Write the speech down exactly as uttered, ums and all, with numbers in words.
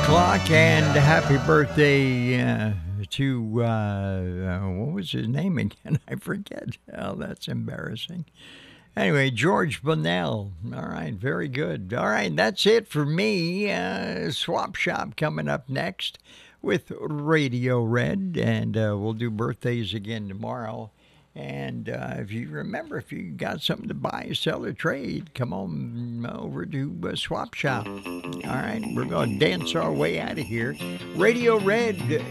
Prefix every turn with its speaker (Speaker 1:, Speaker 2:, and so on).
Speaker 1: o'clock, and happy birthday uh, to, uh, uh, what was his name again? I forget. Oh, that's embarrassing. Anyway, George Bunnell. All right, very good. All right, that's it for me. Uh, Swap Shop coming up next with Radio Red, and uh, we'll do birthdays again tomorrow. And uh, if you remember, if you got something to buy, sell, or trade, come on over to uh, Swap Shop. All right, we're going to dance our way out of here. Radio Red